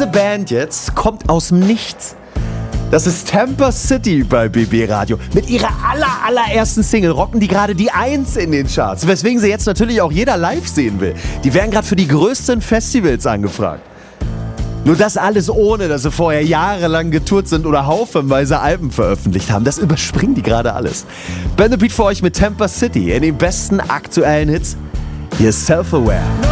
diese Band jetzt kommt aus dem Nichts. Das ist Tampa City bei BB Radio. Mit ihrer allerersten Single rocken die gerade die 1 in den Charts, weswegen sie jetzt natürlich auch jeder live sehen will. Die werden gerade für die größten Festivals angefragt. Nur das alles ohne, dass sie vorher jahrelang getourt sind oder haufenweise Alben veröffentlicht haben. Das überspringen die gerade alles. Ben the Beat für euch mit Tampa City in den besten aktuellen Hits. Hier ist Self-Aware.